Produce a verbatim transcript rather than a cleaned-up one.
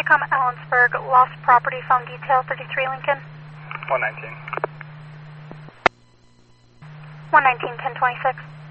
Tricom Ellensburg, lost property, phone detail, thirty-three Lincoln. one nineteen. one nineteen, ten twenty-six.